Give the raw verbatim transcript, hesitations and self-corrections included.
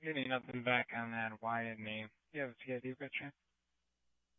Getting nothing back on that Wyatt name. You have a T I D picture?